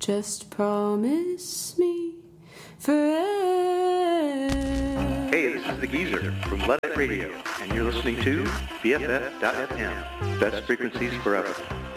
Just promise me forever. Hey, this is the Geezer from Luddite Radio, and you're listening to BFF.FM. Best frequencies forever.